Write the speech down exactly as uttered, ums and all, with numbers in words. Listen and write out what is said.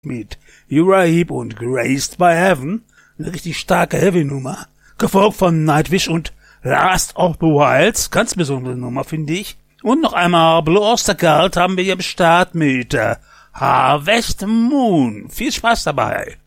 mit Uriah Heep und Graced by Heaven, eine richtig starke Heavy-Nummer, gefolgt von Nightwish und Last of the Wilds, ganz besondere Nummer, finde ich. Und noch einmal Blue Oyster Cult haben wir hier am Start mit äh, Harvest Moon. Viel Spaß dabei.